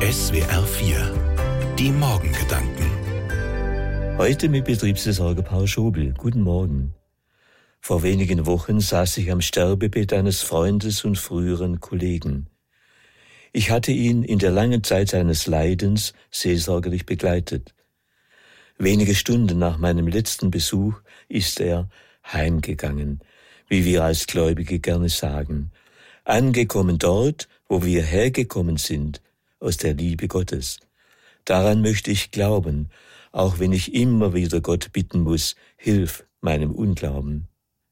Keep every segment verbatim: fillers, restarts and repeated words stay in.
S W R vier. Die Morgengedanken. Heute mit Betriebsversorger Paul Schobel. Guten Morgen. Vor wenigen Wochen saß ich am Sterbebett eines Freundes und früheren Kollegen. Ich hatte ihn in der langen Zeit seines Leidens seelsorgerlich begleitet. Wenige Stunden nach meinem letzten Besuch ist er heimgegangen, wie wir als Gläubige gerne sagen, angekommen dort, wo wir hergekommen sind, aus der Liebe Gottes. Daran möchte ich glauben, auch wenn ich immer wieder Gott bitten muss, hilf meinem Unglauben.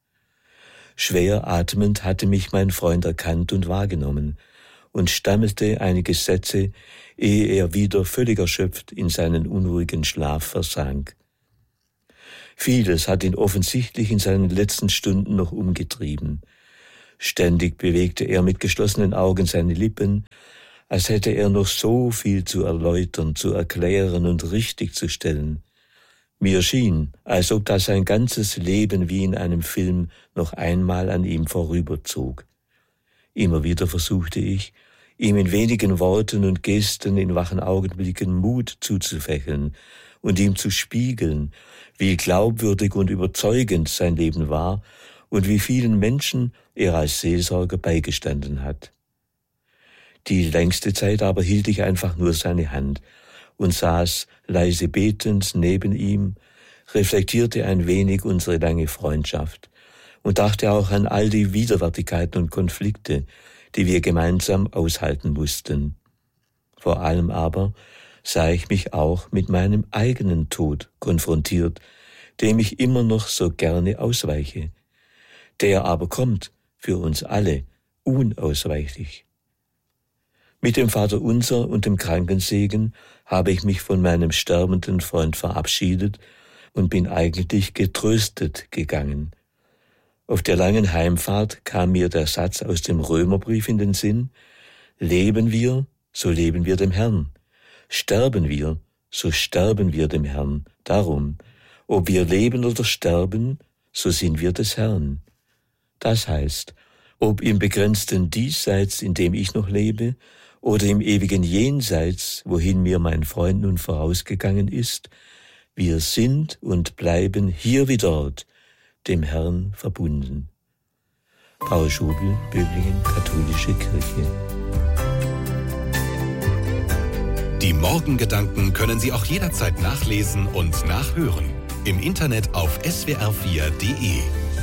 Schwer atmend hatte mich mein Freund erkannt und wahrgenommen und stammelte einige Sätze, ehe er wieder völlig erschöpft in seinen unruhigen Schlaf versank. Vieles hat ihn offensichtlich in seinen letzten Stunden noch umgetrieben. Ständig bewegte er mit geschlossenen Augen seine Lippen, als hätte er noch so viel zu erläutern, zu erklären und richtig zu stellen. Mir schien, als ob das sein ganzes Leben wie in einem Film noch einmal an ihm vorüberzog. Immer wieder versuchte ich, ihm in wenigen Worten und Gesten in wachen Augenblicken Mut zuzufächeln und ihm zu spiegeln, wie glaubwürdig und überzeugend sein Leben war und wie vielen Menschen er als Seelsorger beigestanden hat. Die längste Zeit aber hielt ich einfach nur seine Hand und saß leise betend neben ihm, reflektierte ein wenig unsere lange Freundschaft und dachte auch an all die Widerwärtigkeiten und Konflikte, die wir gemeinsam aushalten mussten. Vor allem aber sah ich mich auch mit meinem eigenen Tod konfrontiert, dem ich immer noch so gerne ausweiche. Der aber kommt für uns alle unausweichlich. Mit dem Vaterunser und dem Krankensegen habe ich mich von meinem sterbenden Freund verabschiedet und bin eigentlich getröstet gegangen. Auf der langen Heimfahrt kam mir der Satz aus dem Römerbrief in den Sinn: Leben wir, so leben wir dem Herrn. Sterben wir, so sterben wir dem Herrn. Darum, ob wir leben oder sterben, so sind wir des Herrn. Das heißt, ob im begrenzten Diesseits, in dem ich noch lebe, oder im ewigen Jenseits, wohin mir mein Freund nun vorausgegangen ist, wir sind und bleiben hier wie dort, dem Herrn verbunden. Paul Schobel, Böblingen, Katholische Kirche. Die Morgengedanken können Sie auch jederzeit nachlesen und nachhören. Im Internet auf S W R vier Punkt de.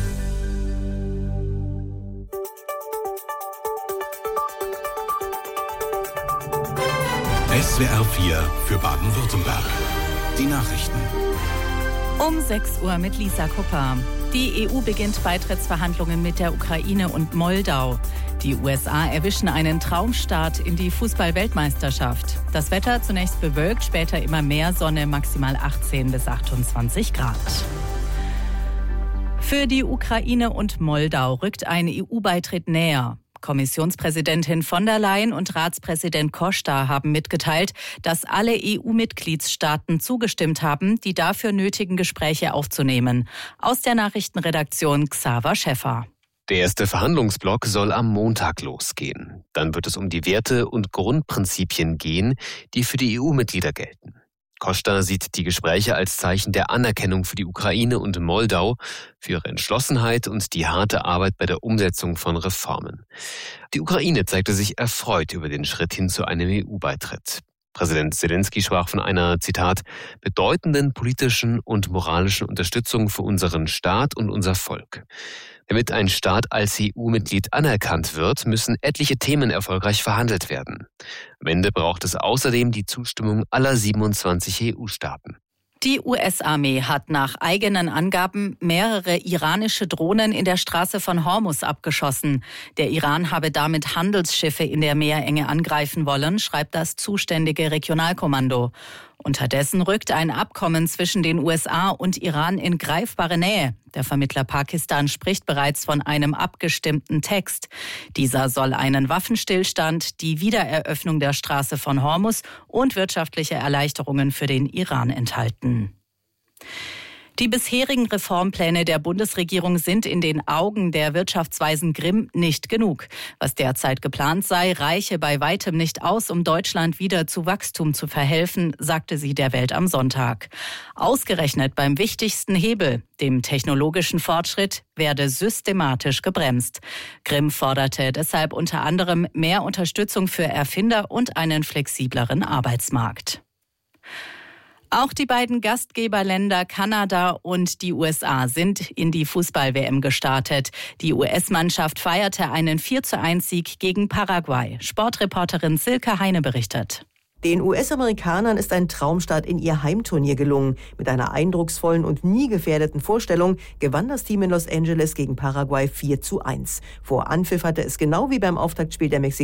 S W R vier für Baden-Württemberg. Die Nachrichten. Um sechs Uhr mit Lisa Kupper. Die E U beginnt Beitrittsverhandlungen mit der Ukraine und Moldau. Die U S A erwischen einen Traumstart in die Fußball-Weltmeisterschaft. Das Wetter zunächst bewölkt, später immer mehr Sonne, maximal achtzehn bis achtundzwanzig Grad. Für die Ukraine und Moldau rückt ein E U-Beitritt näher. Kommissionspräsidentin von der Leyen und Ratspräsident Costa haben mitgeteilt, dass alle E U-Mitgliedstaaten zugestimmt haben, die dafür nötigen Gespräche aufzunehmen. Aus der Nachrichtenredaktion Xaver Schäffer. Der erste Verhandlungsblock soll am Montag losgehen. Dann wird es um die Werte und Grundprinzipien gehen, die für die E U-Mitglieder gelten. Costa sieht die Gespräche als Zeichen der Anerkennung für die Ukraine und Moldau, für ihre Entschlossenheit und die harte Arbeit bei der Umsetzung von Reformen. Die Ukraine zeigte sich erfreut über den Schritt hin zu einem E U-Beitritt. Präsident Zelensky sprach von einer, Zitat, bedeutenden politischen und moralischen Unterstützung für unseren Staat und unser Volk. Damit ein Staat als E U-Mitglied anerkannt wird, müssen etliche Themen erfolgreich verhandelt werden. Am Ende braucht es außerdem die Zustimmung aller siebenundzwanzig E U-Staaten. Die U S-Armee hat nach eigenen Angaben mehrere iranische Drohnen in der Straße von Hormuz abgeschossen. Der Iran habe damit Handelsschiffe in der Meerenge angreifen wollen, schreibt das zuständige Regionalkommando. Unterdessen rückt ein Abkommen zwischen den U S A und Iran in greifbare Nähe. Der Vermittler Pakistan spricht bereits von einem abgestimmten Text. Dieser soll einen Waffenstillstand, die Wiedereröffnung der Straße von Hormuz und wirtschaftliche Erleichterungen für den Iran enthalten. Die bisherigen Reformpläne der Bundesregierung sind in den Augen der Wirtschaftsweisen Grimm nicht genug. Was derzeit geplant sei, reiche bei weitem nicht aus, um Deutschland wieder zu Wachstum zu verhelfen, sagte sie der Welt am Sonntag. Ausgerechnet beim wichtigsten Hebel, dem technologischen Fortschritt, werde systematisch gebremst. Grimm forderte deshalb unter anderem mehr Unterstützung für Erfinder und einen flexibleren Arbeitsmarkt. Auch die beiden Gastgeberländer Kanada und die U S A sind in die Fußball-W M gestartet. Die U S-Mannschaft feierte einen vier zu eins Sieg gegen Paraguay. Sportreporterin Silke Heine berichtet. Den U S-Amerikanern ist ein Traumstart in ihr Heimturnier gelungen. Mit einer eindrucksvollen und nie gefährdeten Vorstellung gewann das Team in Los Angeles gegen Paraguay vier zu eins. Vor Anpfiff hatte es genau wie beim Auftaktspiel der Mexikaner